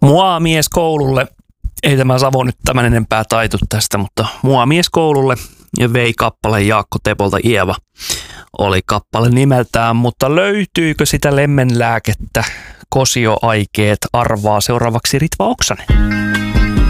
Mua mies koululle, ei tämä Savo nyt tämän enempää taitu tästä, mutta mua mies koululle ja vei kappale Jaakko Tepolta Ieva. Oli kappale nimeltään, mutta löytyykö sitä lemmenlääkettä? Kosio aikeet arvaa seuraavaksi Ritva Oksanen.